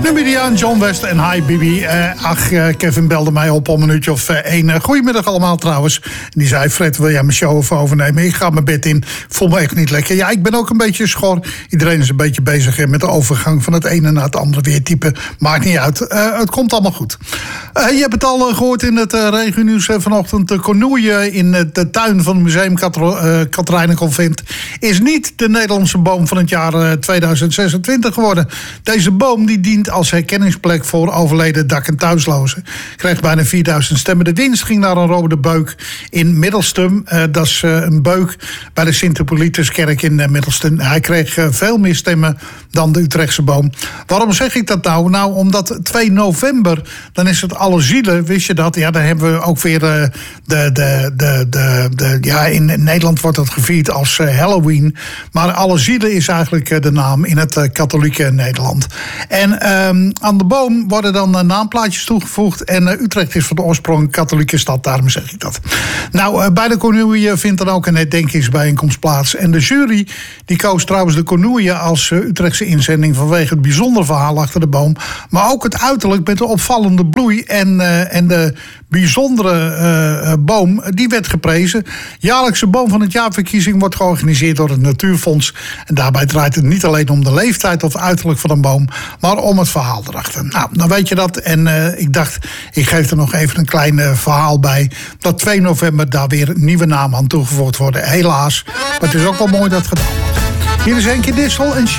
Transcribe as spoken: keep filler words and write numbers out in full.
Numidian, John West en Hi Bibi. Uh, ach, uh, Kevin belde mij op om een uurtje of uh, één. Uh, goedemiddag allemaal trouwens. Die zei, Fred, wil jij mijn show even overnemen? Ik ga mijn bed in. Voel me echt niet lekker. Ja, ik ben ook een beetje schor. Iedereen is een beetje bezig hè, met de overgang van het ene naar het andere weertype. Maakt niet uit. Uh, het komt allemaal goed. Uh, je hebt het al uh, gehoord in het uh, regionieuws uh, vanochtend. De cornoeien in uh, de tuin van het Museum Katerijnenconvent is niet de Nederlandse boom van het jaar uh, tweeduizend zesentwintig geworden. Deze boom die dient als herkenningsplek voor overleden dak- en thuislozen. Kreeg bijna vierduizend stemmen. De winst ging naar een rode beuk in Middelstum. Uh, dat is uh, een beuk bij de Sint-Hippolytuskerk in uh, Middelstum. Hij kreeg uh, veel meer stemmen dan de Utrechtse boom. Waarom zeg ik dat nou? Nou, omdat twee november, dan is het alle zielen, wist je dat? Ja, dan hebben we ook weer uh, de, de, de, de, de... Ja, in Nederland wordt het gevierd als uh, Halloween. Maar alle zielen is eigenlijk uh, de naam in het uh, katholieke Nederland. En um, aan de boom worden dan uh, naamplaatjes toegevoegd. En uh, Utrecht is van de oorsprong een katholieke stad, daarom zeg ik dat. Nou, uh, bij de cornoeien vindt dan ook een herdenkingsbijeenkomst plaats. En de jury die koos trouwens de cornoeien als uh, Utrechtse inzending vanwege het bijzondere verhaal achter de boom. Maar ook het uiterlijk met de opvallende bloei en, uh, en de bijzondere uh, boom, die werd geprezen. Jaarlijkse boom van het jaarverkiezing wordt georganiseerd door het Natuurfonds. En daarbij draait het niet alleen om de leeftijd of uiterlijk van een boom, maar om het verhaal erachter. Nou, dan weet je dat. En uh, ik dacht, ik geef er nog even een klein uh, verhaal bij. Dat twee november daar weer nieuwe namen aan toegevoegd worden. Helaas. Maar het is ook wel mooi dat het gedaan wordt. Hier is Henkie Dissel en